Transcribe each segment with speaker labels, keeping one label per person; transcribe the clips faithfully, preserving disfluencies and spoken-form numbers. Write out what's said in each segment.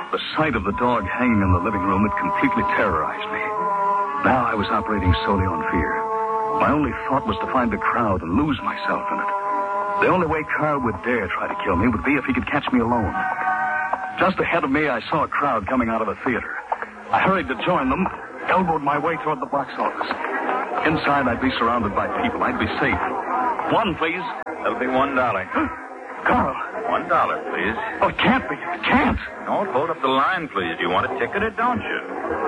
Speaker 1: The sight of the dog hanging in the living room had completely terrorized me. Now I was operating solely on fear. My only thought was to find the crowd and lose myself in it. The only way Carl would dare try to kill me would be if he could catch me alone. Just ahead of me, I saw a crowd coming out of a theater. I hurried to join them, elbowed my way toward the box office. Inside, I'd be surrounded by people. I'd be safe. One, please.
Speaker 2: That'll be one dollar.
Speaker 1: Carl.
Speaker 2: One dollar, please.
Speaker 1: Oh, it can't be. It can't.
Speaker 2: Don't hold up the line, please. Do you want a ticket or don't you?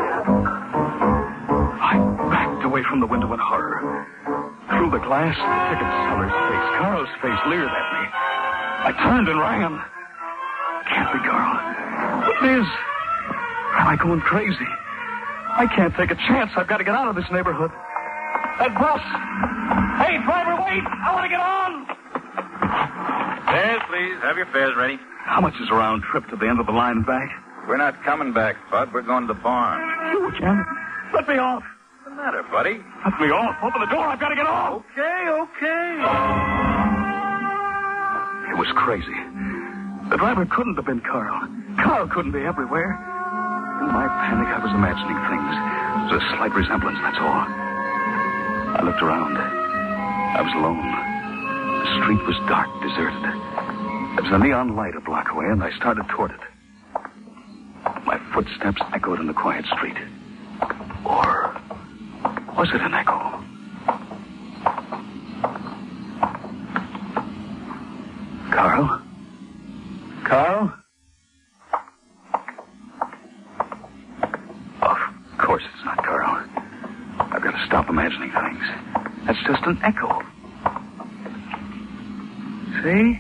Speaker 1: I backed away from the window in horror. Through the glass, the ticket seller's face, Carl's face, leered at me. I turned and ran. Can't be Carl. It is. Am I going crazy? I can't take a chance. I've got to get out of this neighborhood. That bus. Hey, driver, wait. I want to get on.
Speaker 2: Fares, please. Have your fares ready.
Speaker 1: How much is a round trip to the end of the line and back?
Speaker 2: We're not coming back, Bud. We're going to the barn.
Speaker 1: You again? Let me off.
Speaker 2: What's the matter, buddy?
Speaker 1: Let me off. Open the door. I've got to get off.
Speaker 2: Okay, okay.
Speaker 1: It was crazy. The driver couldn't have been Carl. Carl couldn't be everywhere. In my panic, I was imagining things. There was a slight resemblance, that's all. I looked around. I was alone. The street was dark, deserted. There was a neon light a block away, and I started toward it. My footsteps echoed in the quiet street. Or was it an echo? Carl? Carl? Of course it's not Carl. I've got to stop imagining things. That's just an echo. See?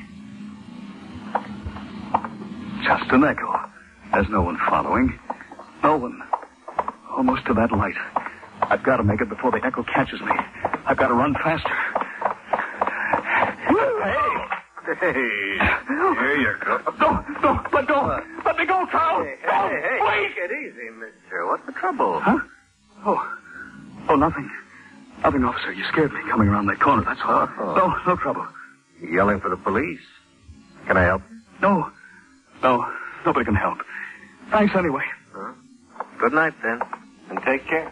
Speaker 1: Just an echo. There's no one following. No one. Almost to that light. I've got to make it before the echo catches me. I've got to run faster.
Speaker 2: Hey. Hey. Here you go.
Speaker 1: Don't, don't, let go. Let me go, Carl.
Speaker 2: Hey,
Speaker 1: Don't,
Speaker 2: hey, hey.
Speaker 1: please.
Speaker 2: Take it easy, mister. What's the trouble?
Speaker 1: Huh? Oh. Oh, nothing. Nothing, officer. You scared me coming around that corner, that's all.
Speaker 2: Oh.
Speaker 1: No, no trouble.
Speaker 2: You're yelling for the police. Can I help?
Speaker 1: No. No, nobody can help. Thanks anyway.
Speaker 2: Huh? Good night, then. And take care.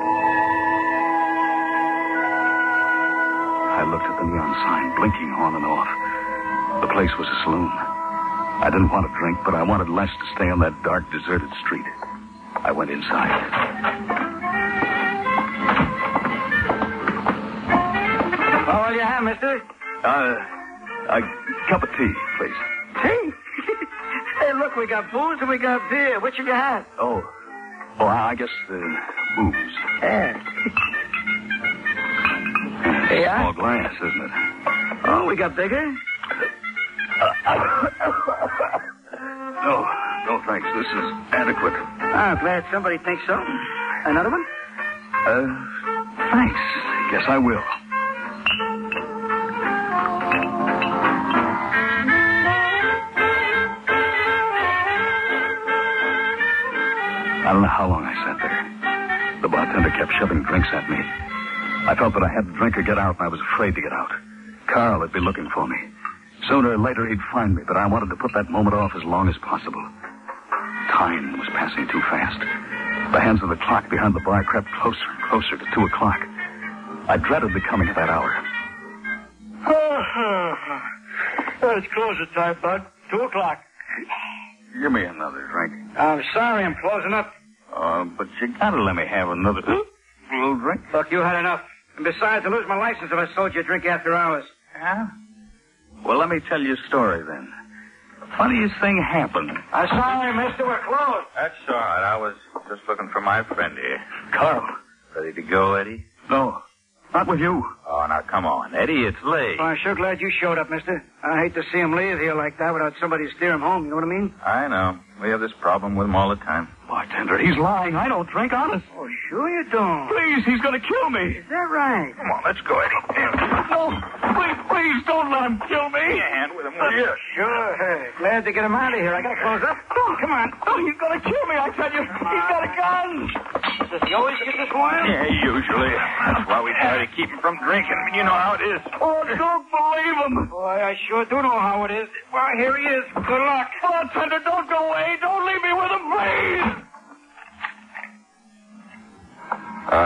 Speaker 1: I looked at the neon sign, blinking on and off. The place was a saloon. I didn't want to drink, but I wanted less to stay on that dark, deserted street. I went inside.
Speaker 3: What will you have, mister?
Speaker 1: Uh, a cup of tea, please.
Speaker 3: Tea? Hey, look, we got booze and we got beer. Which have you had?
Speaker 1: Oh. Oh, I guess, uh, booze.
Speaker 3: Yeah.
Speaker 1: It's a
Speaker 3: Yeah?
Speaker 1: small glass, isn't it?
Speaker 3: Oh, we got bigger?
Speaker 1: No, no, thanks. This is adequate.
Speaker 3: Oh, glad somebody thinks so. Another one?
Speaker 1: Uh, thanks. Guess I will. I don't know how long I sat there. The bartender kept shoving drinks at me. I felt that I had to drink or get out, and I was afraid to get out. Carl would be looking for me. Sooner or later, he'd find me, but I wanted to put that moment off as long as possible. Time was passing too fast. The hands of the clock behind the bar crept closer and closer to two o'clock. I dreaded the coming of that hour.
Speaker 3: Oh, it's closing time, Bud. Two o'clock.
Speaker 1: Give me another drink.
Speaker 3: I'm sorry, I'm closing up.
Speaker 1: Uh, but you gotta let me have another little drink.
Speaker 3: Look, you had enough. And besides, I lose my license if I sold you a drink after hours.
Speaker 1: Huh? Well, let me tell you a story, then. The funniest thing happened.
Speaker 3: I'm sorry, mister, we're closed.
Speaker 2: That's all right. I was just looking for my friend here.
Speaker 1: Carl.
Speaker 2: Ready to go, Eddie?
Speaker 1: No, not with you.
Speaker 2: Oh, now, come on, Eddie. It's late.
Speaker 3: Well, I'm sure glad you showed up, mister. I hate to see him leave here like that without somebody to steer him home, you know what I mean?
Speaker 2: I know. We have this problem with him all the time.
Speaker 1: Bartender, he's lying. I don't drink, honest.
Speaker 3: Oh, sure you don't.
Speaker 1: Please, he's gonna kill me.
Speaker 3: Is that right?
Speaker 2: Come on, let's go, Eddie.
Speaker 1: No, please, please, don't let him kill me.
Speaker 2: Give me a hand with him, will you?
Speaker 3: Sure. Hey, glad to get him out of here. I gotta close up.
Speaker 1: Oh, come on. Oh, he's gonna kill me, I tell you. He's got a gun.
Speaker 3: Does he always get this wild?
Speaker 2: Yeah, usually. That's why we try to keep him from drinking. You know how it is.
Speaker 1: Oh, don't believe him.
Speaker 3: Boy, I sure do know how it is. Well, here he is. Good luck.
Speaker 1: Bartender, don't go away. Don't leave me with him.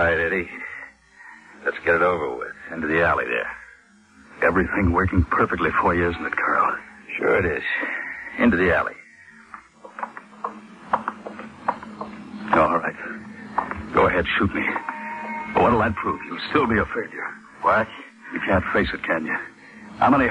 Speaker 2: right, Eddie. Let's get it over with. Into the alley there.
Speaker 1: Everything working perfectly for you, isn't it, Carl?
Speaker 2: Sure it is. Into the alley.
Speaker 1: All right. Go ahead, shoot me. But what'll that prove? You'll still be a failure.
Speaker 2: What?
Speaker 1: You can't face it, can you? How many